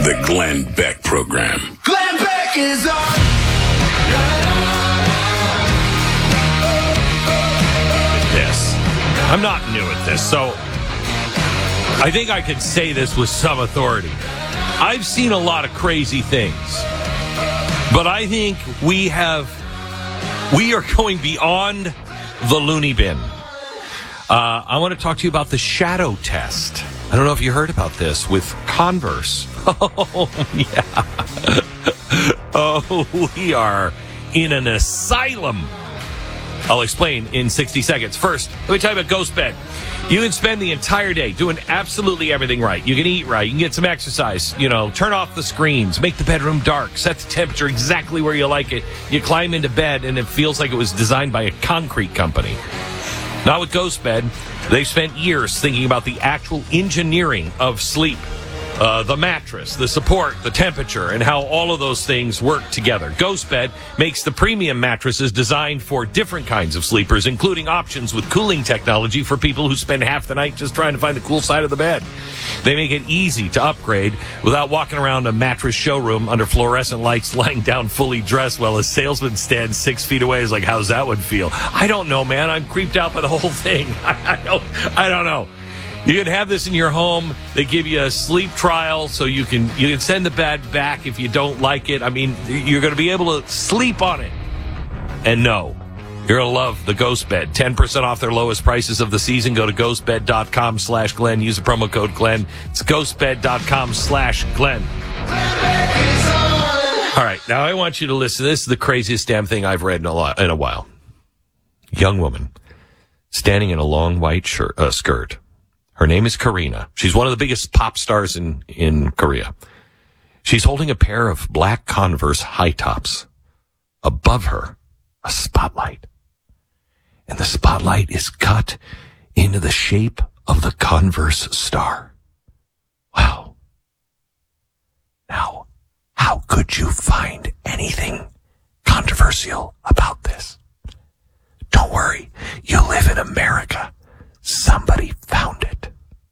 The Glenn Beck Program. Glenn Beck is on. This. I'm not new at this, so I think I could say this with some authority. I've seen a lot of crazy things, but I think we are going beyond the loony bin. I want to talk to you about the shadow test. I don't know if you heard about this with Converse. Oh, yeah. Oh, we are in an asylum. I'll explain in 60 seconds. First, let me tell you about Ghost Bed. You can spend the entire day doing absolutely everything right. You can eat right. You can get some exercise. Turn off the screens. Make the bedroom dark. Set the temperature exactly where you like it. You climb into bed, and it feels like it was designed by a concrete company. Not with Ghost Bed. They've spent years thinking about the actual engineering of sleep. The mattress, the support, the temperature, and how all of those things work together. Ghost Bed makes the premium mattresses designed for different kinds of sleepers, including options with cooling technology for people who spend half the night just trying to find the cool side of the bed. They make it easy to upgrade without walking around a mattress showroom under fluorescent lights, lying down fully dressed while a salesman stands 6 feet away. Is like, how's that one feel? I don't know, man. I'm creeped out by the whole thing. I don't know. You can have this in your home. They give you a sleep trial, so you can send the bed back if you don't like it. I mean, you're going to be able to sleep on it. And no, you're going to love the Ghost Bed. 10% off their lowest prices of the season. Go to ghostbed.com/Glenn. Use the promo code Glenn. It's ghostbed.com/Glenn. All right, now I want you to listen. This is the craziest damn thing I've read in a while. Young woman standing in a long white skirt. Her name is Karina. She's one of the biggest pop stars in Korea. She's holding a pair of black Converse high tops. Above her, a spotlight. And the spotlight is cut into the shape of the Converse star. Wow. Now, how could you find anything controversial about this? Don't worry. You live in America. Somebody found it.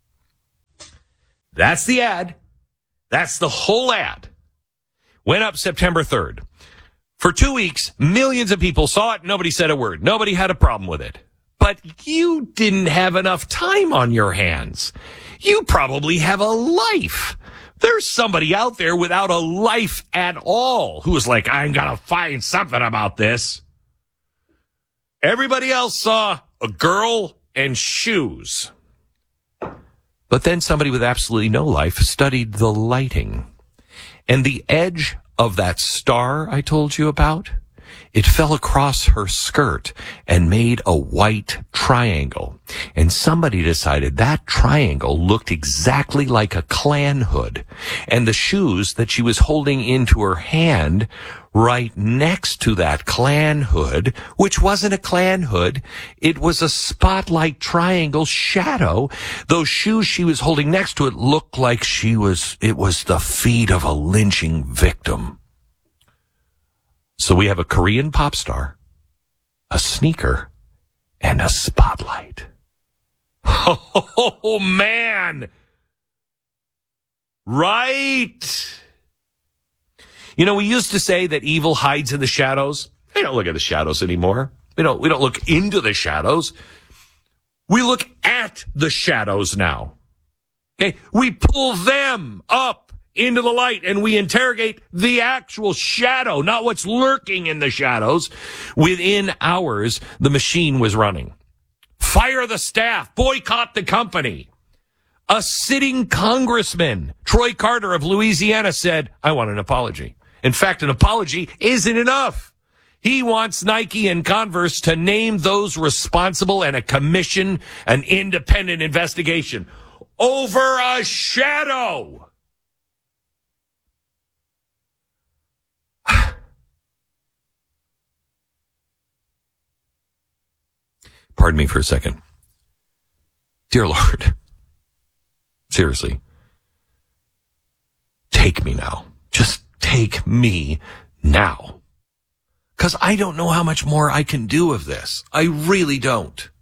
That's the ad. That's the whole ad. Went up September 3rd. For 2 weeks, millions of people saw it. Nobody said a word. Nobody had a problem with it. But you didn't have enough time on your hands. You probably have a life. There's somebody out there without a life at all who was like, I'm going to find something about this. Everybody else saw a girl and shoes. But then somebody with absolutely no life studied the lighting. And the edge of that star I told you about, it fell across her skirt and made a white triangle. And somebody decided that triangle looked exactly like a Klan hood. And the shoes that she was holding into her hand right next to that Klan hood, which wasn't a Klan hood, it was a spotlight triangle shadow. Those shoes she was holding next to it looked like it was the feet of a lynching victim. So we have a Korean pop star, a sneaker, and a spotlight. Oh, man. Right. We used to say that evil hides in the shadows. We don't look at the shadows anymore. We don't look into the shadows. We look at the shadows now. Okay? We pull them up into the light and we interrogate the actual shadow, not what's lurking in the shadows. Within hours, the machine was running. Fire the staff, boycott the company. A sitting congressman, Troy Carter of Louisiana, said, I want an apology. In fact, an apology isn't enough. He wants Nike and Converse to name those responsible and commission an independent investigation over a shadow. Pardon me for a second. Dear Lord, seriously, take me now. Just take me now. Because I don't know how much more I can do of this. I really don't.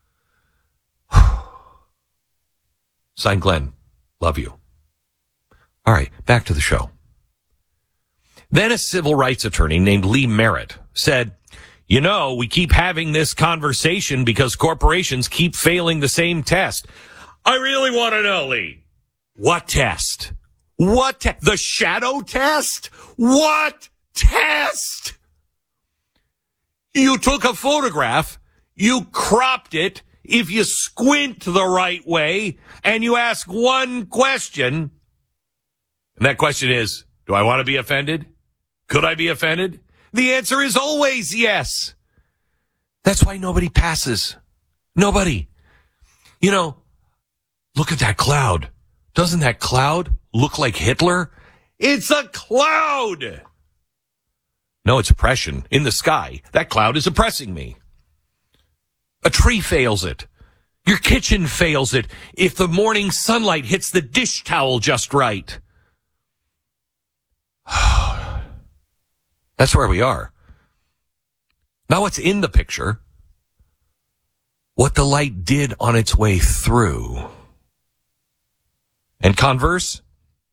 Signed, Glenn. Love you. All right, back to the show. Then a civil rights attorney named Lee Merritt said, you know, we keep having this conversation because corporations keep failing the same test. I really want to know, Lee. What test? The shadow test? What test? You took a photograph, you cropped it, if you squint the right way, and you ask one question, and that question is, do I want to be offended? Could I be offended? The answer is always yes. That's why nobody passes. Nobody. You know, look at that cloud. Doesn't that cloud look like Hitler? It's a cloud. No, it's oppression in the sky. That cloud is oppressing me. A tree fails it. Your kitchen fails it if the morning sunlight hits the dish towel just right. That's where we are. Now what's in the picture? What the light did on its way through. And converse?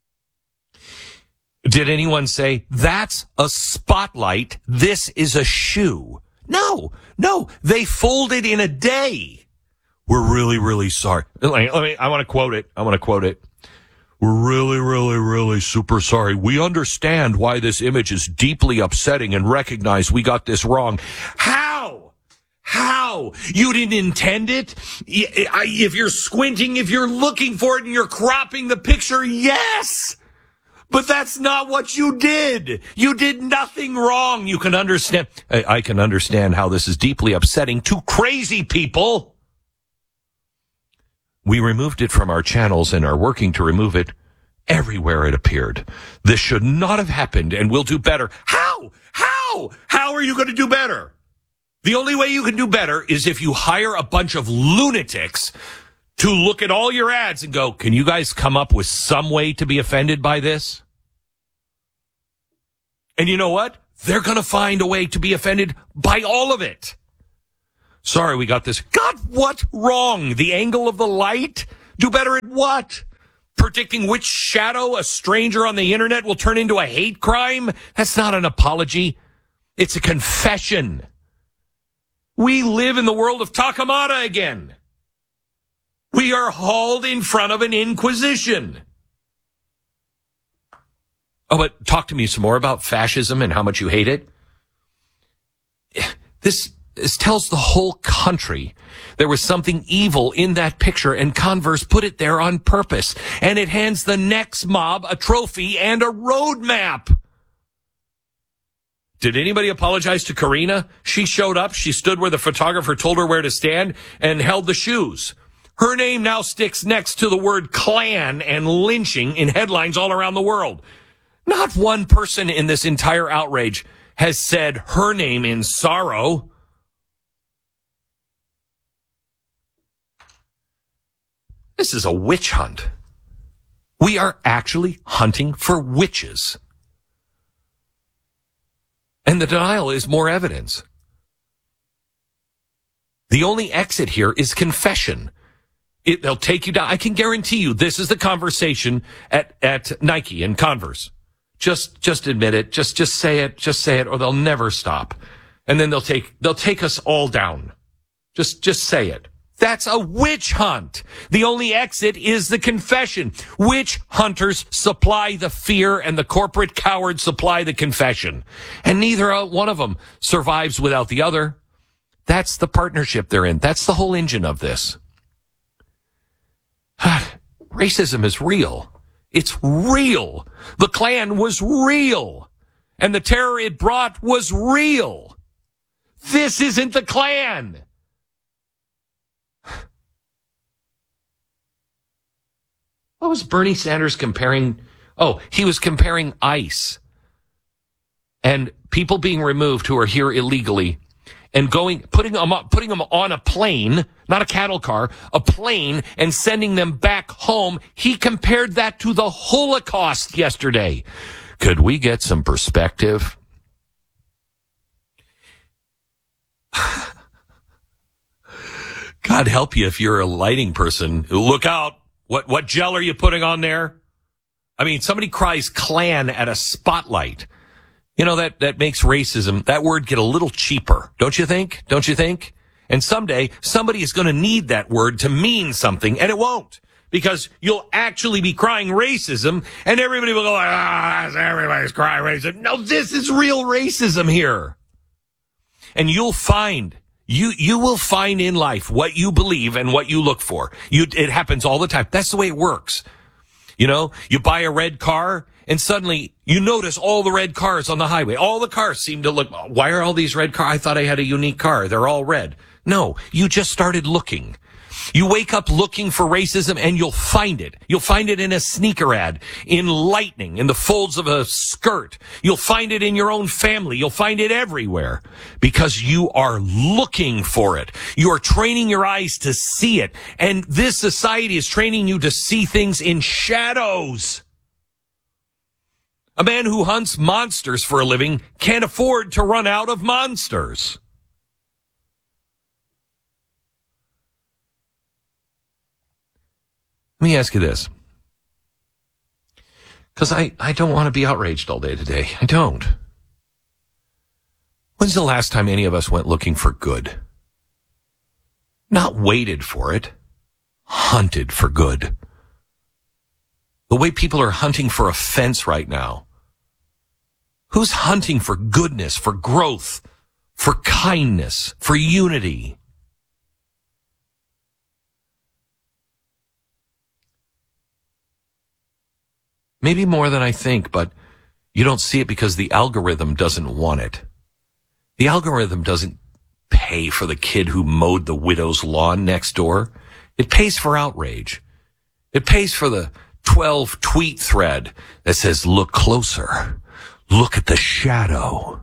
Did anyone say, that's a spotlight, this is a shoe? No, they folded in a day. We're really, really sorry. I want to quote it. We're really, really, really super sorry. We understand why this image is deeply upsetting and recognize we got this wrong. How? You didn't intend it? If you're squinting, if you're looking for it and you're cropping the picture, yes! But that's not what you did. You did nothing wrong. You can understand. I can understand how this is deeply upsetting to crazy people. We removed it from our channels and are working to remove it everywhere it appeared. This should not have happened, and we'll do better. How? How are you going to do better? The only way you can do better is if you hire a bunch of lunatics to look at all your ads and go, can you guys come up with some way to be offended by this? And you know what? They're going to find a way to be offended by all of it. Sorry, we got this. God, what wrong? The angle of the light? Do better at what? Predicting which shadow a stranger on the internet will turn into a hate crime? That's not an apology. It's a confession. We live in the world of Takamata again. We are hauled in front of an inquisition. Oh, but talk to me some more about fascism and how much you hate it. This tells the whole country there was something evil in that picture, and Converse put it there on purpose. And it hands the next mob a trophy and a roadmap. Did anybody apologize to Karina? She showed up, she stood where the photographer told her where to stand, and held the shoes. Her name now sticks next to the word Klan and lynching in headlines all around the world. Not one person in this entire outrage has said her name in sorrow. This is a witch hunt. We are actually hunting for witches. And the denial is more evidence. The only exit here is confession. They'll take you down. I can guarantee you this is the conversation at Nike and Converse. Just admit it. Just say it. Just say it, or they'll never stop. And then they'll take us all down. Just say it. That's a witch hunt. The only exit is the confession. Witch hunters supply the fear and the corporate cowards supply the confession. And neither one of them survives without the other. That's the partnership they're in. That's the whole engine of this. Racism is real. It's real. The Klan was real. And the terror it brought was real. This isn't the Klan. What was Bernie Sanders comparing? Oh, he was comparing ICE and people being removed who are here illegally and putting them on a plane, not a cattle car, a plane, and sending them back home. He compared that to the Holocaust yesterday. Could we get some perspective? God help you if you're a lighting person. Look out. What gel are you putting on there? I mean, somebody cries Klan at a spotlight. You know, that makes racism, that word get a little cheaper. Don't you think? Don't you think? And someday somebody is going to need that word to mean something, and it won't. Because you'll actually be crying racism, and everybody will go, everybody's crying racism. No, this is real racism here. And you'll find, you will find in life what you believe and what you look for. It happens all the time. That's the way it works. You know, you buy a red car, and suddenly you notice all the red cars on the highway. All the cars seem to look, why are all these red cars? I thought I had a unique car. They're all red. No, you just started looking. You wake up looking for racism, and you'll find it. You'll find it in a sneaker ad, in lightning, in the folds of a skirt. You'll find it in your own family. You'll find it everywhere because you are looking for it. You are training your eyes to see it. And this society is training you to see things in shadows. A man who hunts monsters for a living can't afford to run out of monsters. Let me ask you this, because I don't want to be outraged all day today. I don't. When's the last time any of us went looking for good? Not waited for it, hunted for good. The way people are hunting for offense right now. Who's hunting for goodness, for growth, for kindness, for unity? Maybe more than I think, but you don't see it because the algorithm doesn't want it. The algorithm doesn't pay for the kid who mowed the widow's lawn next door. It pays for outrage. It pays for the 12 tweet thread that says, look closer. Look at the shadow.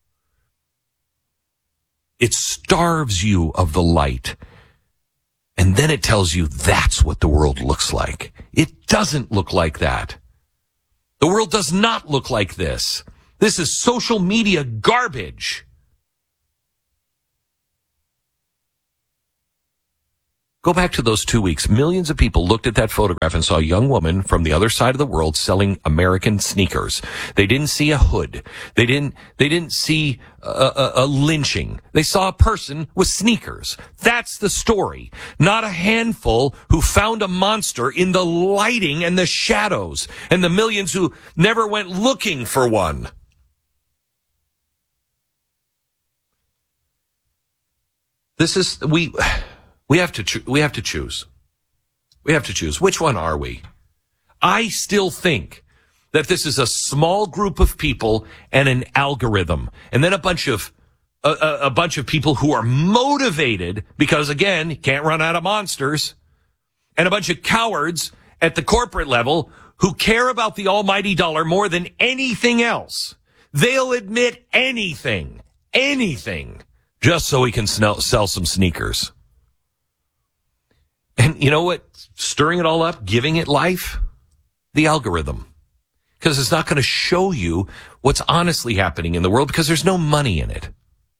It starves you of the light. And then it tells you that's what the world looks like. It doesn't look like that. The world does not look like this. This is social media garbage. Go back to those 2 weeks. Millions of people looked at that photograph and saw a young woman from the other side of the world selling American sneakers. They didn't see a hood. They didn't see a lynching. They saw a person with sneakers. That's the story. Not a handful who found a monster in the lighting and the shadows, and the millions who never went looking for one. We have to choose. We have to choose. Which one are we? I still think that this is a small group of people and an algorithm, and then a bunch of people who are motivated because, again, you can't run out of monsters, and a bunch of cowards at the corporate level who care about the almighty dollar more than anything else. They'll admit anything, just so he can sell some sneakers. And you know what? Stirring it all up, giving it life? The algorithm. Because it's not going to show you what's honestly happening in the world because there's no money in it.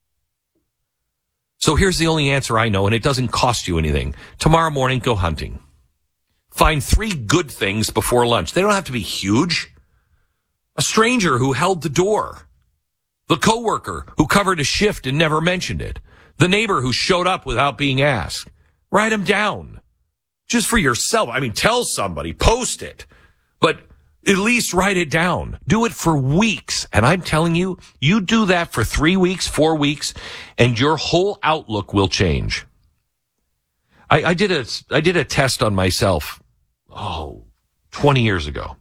So here's the only answer I know, and it doesn't cost you anything. Tomorrow morning, go hunting. Find 3 good things before lunch. They don't have to be huge. A stranger who held the door. The coworker who covered a shift and never mentioned it. The neighbor who showed up without being asked. Write them down. Just for yourself. I mean, tell somebody, post it, but at least write it down. Do it for weeks. And I'm telling you, you do that for 3 weeks, 4 weeks, and your whole outlook will change. I did a test on myself, 20 years ago.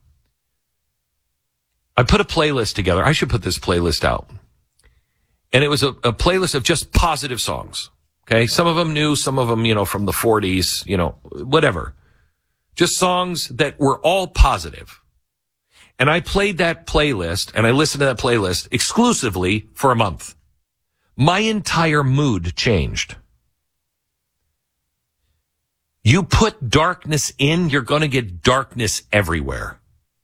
I put a playlist together. I should put this playlist out. And it was a playlist of just positive songs. Okay, some of them new, some of them, from the 40s, whatever. Just songs that were all positive. And I played that playlist, and I listened to that playlist exclusively for a month. My entire mood changed. You put darkness in, you're going to get darkness everywhere.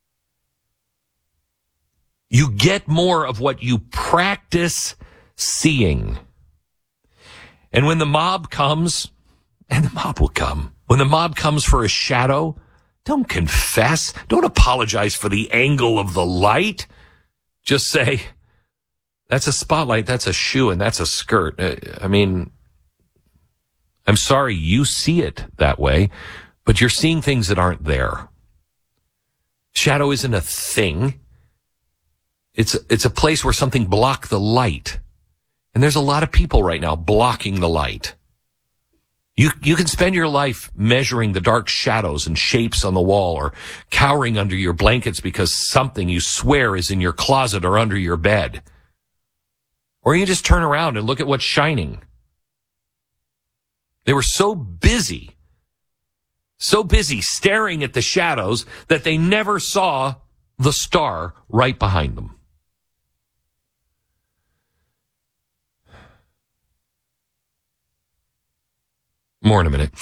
You get more of what you practice seeing. And when the mob comes, and the mob will come, when the mob comes for a shadow, Don't confess. Don't apologize for the angle of the light. Just say, that's a spotlight, that's a shoe, and that's a skirt. I mean, I'm sorry you see it that way, but you're seeing things that aren't there. Shadow isn't a thing. It's a place where something blocked the light. And there's a lot of people right now blocking the light. You can spend your life measuring the dark shadows and shapes on the wall, or cowering under your blankets because something you swear is in your closet or under your bed. Or you just turn around and look at what's shining. They were so busy staring at the shadows that they never saw the star right behind them. More in a minute.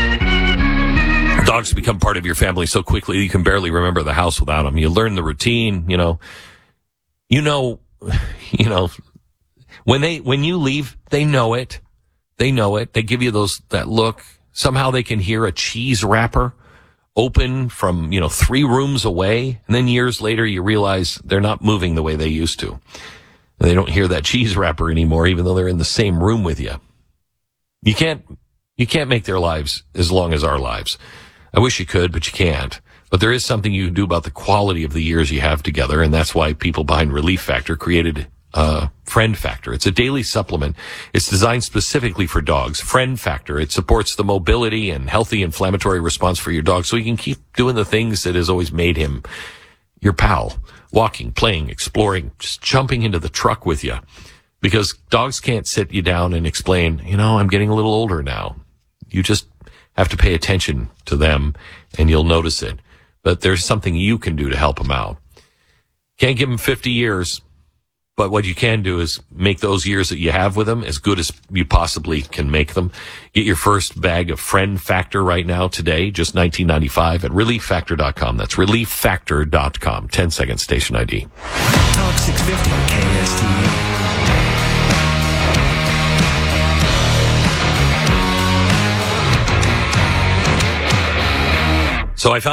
Dogs become part of your family so quickly you can barely remember the house without them. You learn the routine, you know, when you leave, they know it. They know it. They give you that look. Somehow they can hear a cheese wrapper open from, 3 rooms away. And then years later, you realize they're not moving the way they used to. And they don't hear that cheese wrapper anymore, even though they're in the same room with you. You can't make their lives as long as our lives. I wish you could, but you can't. But there is something you can do about the quality of the years you have together, and that's why people behind Relief Factor created Friend Factor. It's a daily supplement. It's designed specifically for dogs. Friend Factor. It supports the mobility and healthy inflammatory response for your dog so he can keep doing the things that has always made him your pal. Walking, playing, exploring, just jumping into the truck with you. Because dogs can't sit you down and explain, I'm getting a little older now. You just have to pay attention to them and you'll notice it. But there's something you can do to help them out. Can't give them 50 years, but what you can do is make those years that you have with them as good as you possibly can make them. Get your first bag of Friend Factor right now today, just $19.95 at ReliefFactor.com. That's ReliefFactor.com. 10-second station ID. Talk 650 KSTU. So I found